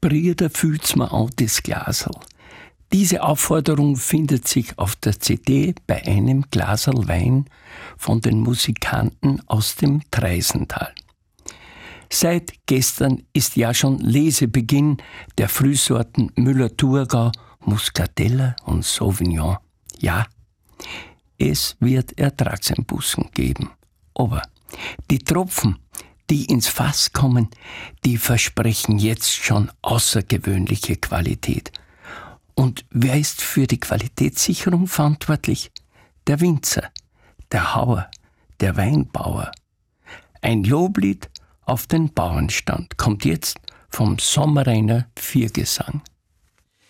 Brieder fühlt's mir an das Glasl. Diese Aufforderung findet sich auf der CD bei einem Glaserl Wein von den Musikanten aus dem Treisental. Seit gestern ist ja schon Lesebeginn der Frühsorten Müller-Thurgau, Muscatella und Sauvignon. Ja, es wird Ertragseinbußen geben. Aber die Tropfen, die ins Fass kommen, die versprechen jetzt schon außergewöhnliche Qualität. Und wer ist für die Qualitätssicherung verantwortlich? Der Winzer, der Hauer, der Weinbauer. Ein Loblied auf den Bauernstand kommt jetzt vom Sommerreiner Viergesang.